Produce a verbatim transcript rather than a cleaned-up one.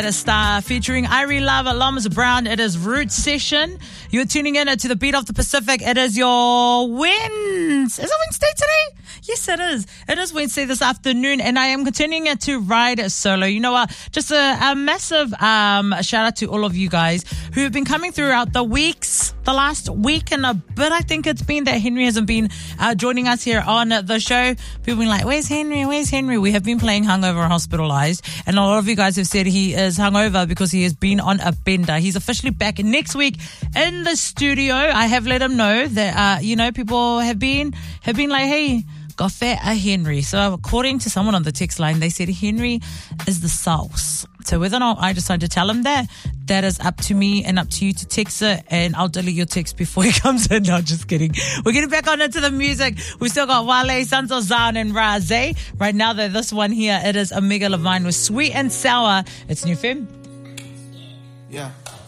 Star featuring Irie Love, Loms Brown. It is Root Session. You're tuning in to the Beat of the Pacific. It is your Wednesday. Is it Wednesday today? Yes, it is. It is Wednesday this afternoon, and I am continuing to ride solo. You know what? Just a, a massive um, shout out to all of you guys who have been coming throughout the weeks, the last week and a bit. I think it's been that Henry hasn't been uh, joining us here on the show. People have been like, where's Henry? Where's Henry? We have been playing Hungover Hospitalized, and a lot of you guys have said he is hungover because he has been on a bender. He's officially back next week in the studio. I have let him know that, uh, you know, people have been, have been like, hey, got fat a Henry. So according to someone on the text line, they said Henry is the sauce. So whether or not I decide to tell him that, that is up to me and up to you to text it, and I'll delete your text before he comes in. No, just kidding. We're getting back on into the music. We've still got Wale, Sons of Zion, and Razé. Right now, though, this one here, it is Omega Levine with Sweet and Sour. It's New Fem. Yeah.